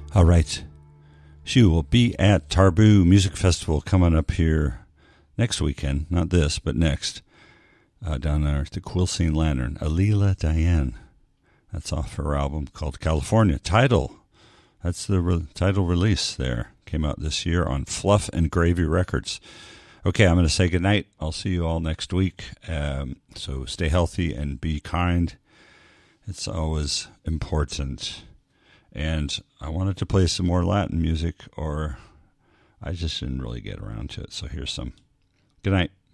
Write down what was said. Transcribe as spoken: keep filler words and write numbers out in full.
All right. She will be at Tarbu Music Festival coming up here next weekend. Not this, but next. Uh, down there at the Quilcene Lantern. Alila Diane. That's off her album called California. Title. That's the re- title release there. Came out this year on Fluff and Gravy Records. Okay, I'm going to say goodnight. I'll see you all next week. Um, so stay healthy and be kind. It's always important. And I wanted to play some more Latin music, or I just didn't really get around to it. So here's some. Good night.